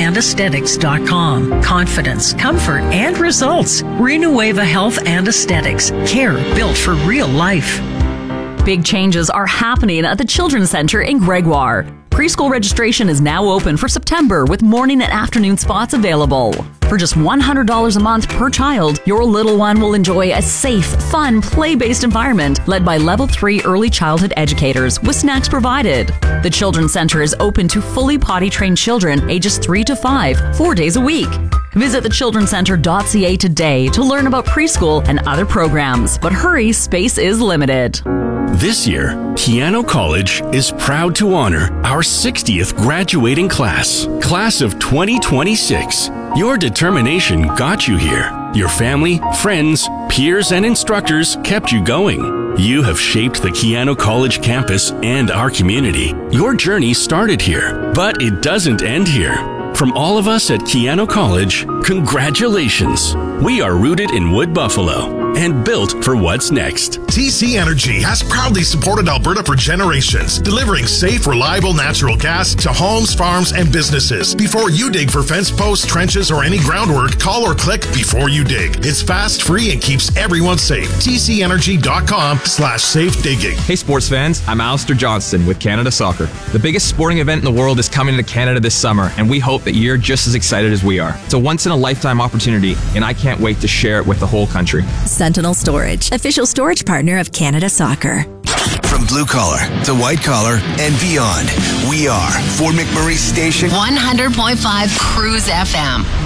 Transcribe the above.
healthandaesthetics.com. Confidence, comfort, and results. Renueva Health and Aesthetics. Care built for real life. Big changes are happening at the Children's Center in Gregoire. Preschool registration is now open for September with morning and afternoon spots available. For just $100 a month per child, your little one will enjoy a safe, fun, play-based environment led by Level 3 early childhood educators with snacks provided. The Children's Center is open to fully potty-trained children ages 3 to 5, 4 days a week. Visit thechildrencenter.ca today to learn about preschool and other programs. But hurry, space is limited. This year, Keano College is proud to honor our 60th graduating class of 2026. Your determination got you here. Your family, friends, peers, and instructors kept you going. You have shaped the Keano College campus and our community. Your journey started here, but it doesn't end here. From all of us at Keano College, congratulations. We are rooted in Wood Buffalo and built for what's next. TC Energy has proudly supported Alberta for generations, delivering safe, reliable natural gas to homes, farms, and businesses. Before you dig for fence posts, trenches, or any groundwork, call or click before you dig. It's fast, free, and keeps everyone safe. TCEnergy.com/safe digging. Hey sports fans, I'm Alistair Johnston with Canada Soccer. The biggest sporting event in the world is coming to Canada this summer, and we hope that you're just as excited as we are. It's a once-in-a-lifetime opportunity, and I can't wait to share it with the whole country. Sentinel Storage, official storage partner of Canada Soccer. From blue collar to white collar and beyond, we are Fort McMurray Station 100.5 Cruise FM.